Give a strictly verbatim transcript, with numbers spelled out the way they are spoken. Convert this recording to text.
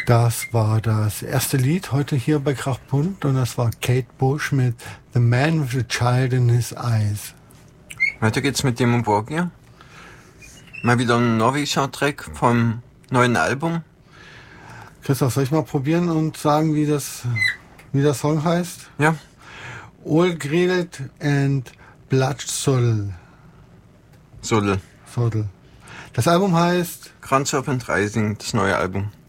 Das war das erste Lied heute hier bei Krachbunt und das war Kate Bush mit The Man with a Child in His Eyes. Weiter geht's mit dem Borgia. Mal wieder ein norwegischer Track vom neuen Album. Christoph, soll ich mal probieren und sagen, wie das, wie der Song heißt? Ja. Olgridet and Blattsodl. Sodl. Sodl. Das Album heißt Grand Serpent Rising, das neue Album.